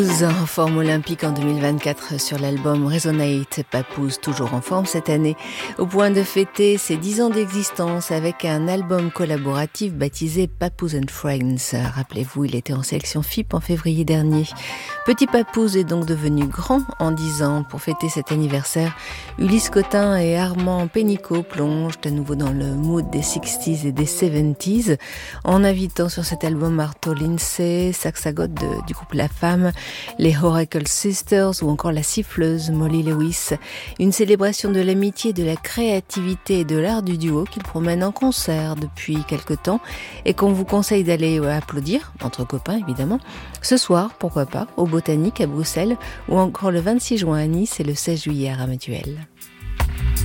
En forme olympique en 2024 sur l'album Resonate, Papoose toujours en forme cette année, au point de fêter ses 10 ans d'existence avec un album collaboratif baptisé Papoose and Friends. Rappelez-vous, il était en sélection FIP en février dernier. Petit Papoose est donc devenu grand en 10 ans. Pour fêter cet anniversaire, Ulysse Cotin et Armand Pénicaud plongent à nouveau dans le mood des 60s et des 70s en invitant sur cet album Martha Lindsay, Saxa Gold du groupe La Femme, les Oracle Sisters ou encore la siffleuse Molly Lewis. Une célébration de l'amitié, de la créativité et de l'art du duo qu'ils promènent en concert depuis quelque temps et qu'on vous conseille d'aller applaudir, entre copains évidemment, ce soir, pourquoi pas, au Botanique à Bruxelles ou encore le 26 juin à Nice et le 16 juillet à Ramatuelle.